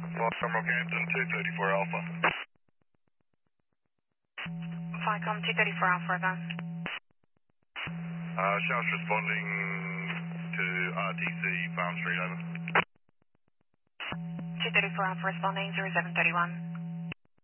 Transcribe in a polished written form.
From Rockhampton, 234 Alpha. Flycom 234 Alpha, then. Shouts responding to RTC Farm Street, over. 234 Alpha responding 0731.